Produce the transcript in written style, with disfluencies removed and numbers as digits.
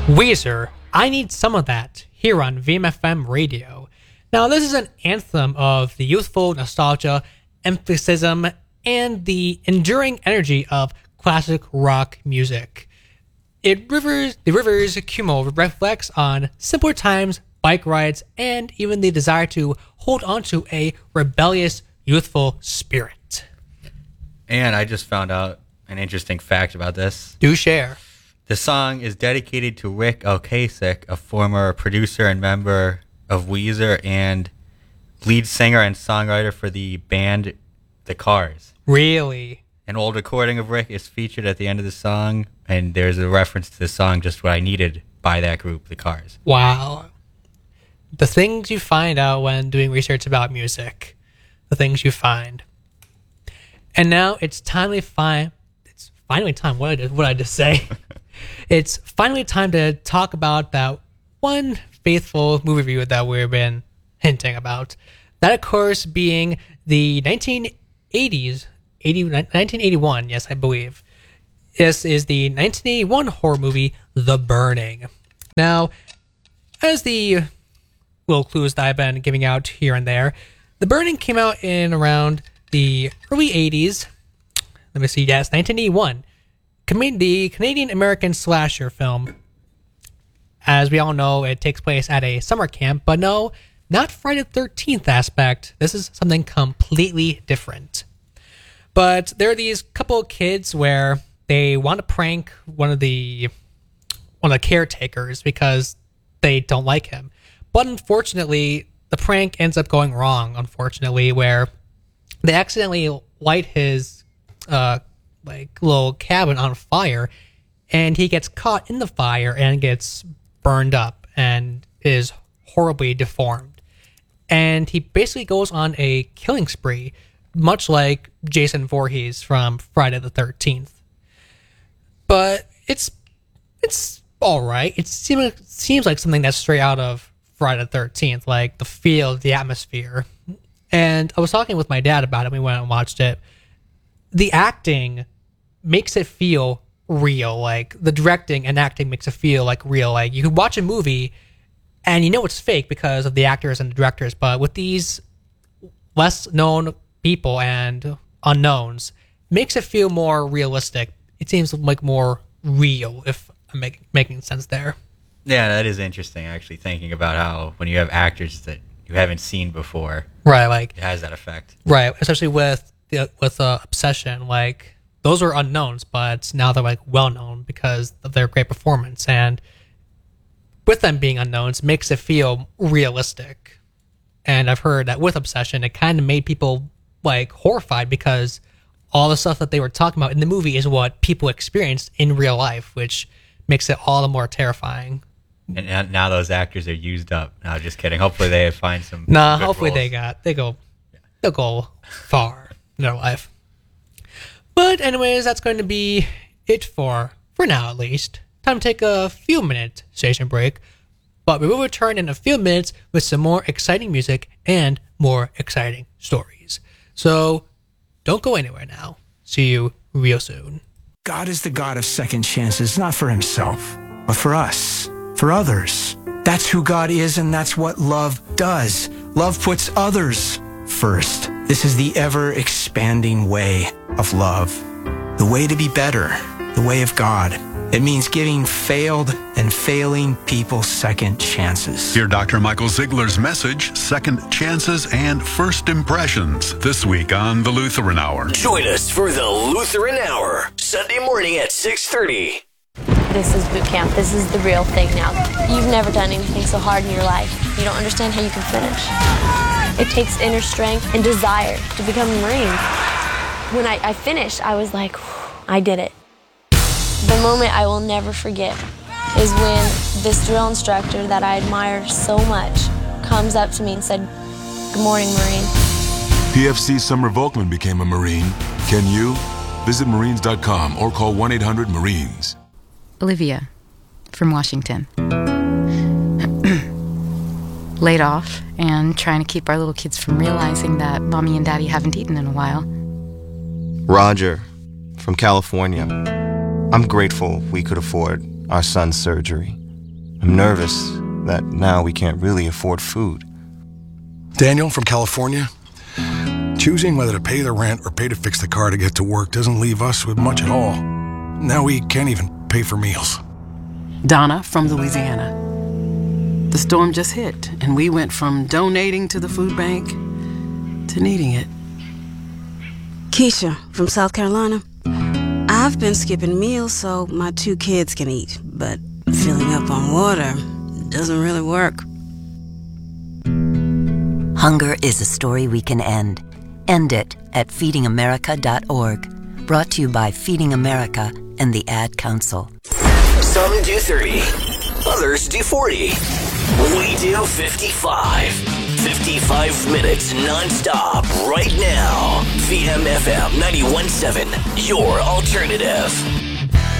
Weezer, I Need Some of That, here on VMFM Radio. Now, this is an anthem of the youthful nostalgia, emphasis, and the enduring energy of classic rock music. The Rivers Cuomo reflects on simpler times, bike rides, and even the desire to hold on to a rebellious, youthful spirit. And I just found out an interesting fact about this. Do share. The song is dedicated to Rick Ocasek, a former producer and member of Weezer and lead singer and songwriter for the band The Cars. Really? An old recording of Rick is featured at the end of the song, and there's a reference to the song Just What I Needed by that group, The Cars. Wow. The things you find out when doing research about music. The things you find. And now it's finally time. What did I just say? It's finally time to talk about that one faithful movie review that we've been hinting about. That, of course, being the 1981, yes, I believe. This is the 1981 horror movie, The Burning. Now, as the little clues that I've been giving out here and there, The Burning came out in around the early 80s. Let me see, yes, 1981. The Canadian-American slasher film. As we all know, it takes place at a summer camp, but no, not Friday the 13th aspect. This is something completely different. But there are these couple of kids where they want to prank one of the caretakers because they don't like him. But unfortunately, the prank ends up going wrong, unfortunately, where they accidentally light his little cabin on fire, and he gets caught in the fire and gets burned up and is horribly deformed. And he basically goes on a killing spree, much like Jason Voorhees from Friday the 13th. But it's all right. It seems like something that's straight out of Friday the 13th, like the feel, the atmosphere. And I was talking with my dad about it. We went and watched it. The acting makes it feel real. Like the directing and acting makes it feel like real. Like you could watch a movie and you know it's fake because of the actors and the directors. But with these less known people and unknowns, makes it feel more realistic. It seems like more real, if I'm making sense there. Yeah, that is interesting, actually, thinking about how when you have actors that you haven't seen before, right? Like it has that effect, right? Especially with Obsession, like those are unknowns, but now they're like well known because of their great performance, and with them being unknowns, makes it feel realistic. And I've heard that with Obsession, it kind of made people like horrified because all the stuff that they were talking about in the movie is what people experienced in real life, which makes it all the more terrifying. And now those actors are used up. No, just kidding. Hopefully they find some. Hopefully roles. They'll go far in their life. But anyways, that's going to be it for now at least. Time to take a few minute station break. But we will return in a few minutes with some more exciting music and more exciting stories. So don't go anywhere now. See you real soon. God is the God of second chances, not for himself, but for us, for others. That's who God is, and that's what love does. Love puts others first. This is the ever-expanding way of love. The way to be better, the way of God. It means giving failed and failing people second chances. Hear Dr. Michael Ziegler's message, Second Chances and First Impressions, this week on The Lutheran Hour. Join us for The Lutheran Hour, Sunday morning at 6:30. This is boot camp. This is the real thing now. You've never done anything so hard in your life. You don't understand how you can finish. It takes inner strength and desire to become a Marine. When I finished, I was like, I did it. The moment I will never forget is when this drill instructor that I admired so much comes up to me and said, "Good morning, Marine." PFC Summer Volkman became a Marine. Can you? Visit Marines.com or call 1-800-MARINES. Olivia from Washington. Laid off and trying to keep our little kids from realizing that Mommy and Daddy haven't eaten in a while. Roger from California. I'm grateful we could afford our son's surgery. I'm nervous that now we can't really afford food. Daniel from California. Choosing whether to pay the rent or pay to fix the car to get to work doesn't leave us with much at all. Now we can't even pay for meals. Donna from Louisiana. The storm just hit, and we went from donating to the food bank to needing it. Keisha from South Carolina. I've been skipping meals so my 2 kids can eat, but filling up on water doesn't really work. Hunger is a story we can end. End it at feedingamerica.org. Brought to you by Feeding America and the Ad Council. Some do 30, others do 40. We do 55. 55 minutes non-stop right now. VMFM 91.7, your alternative.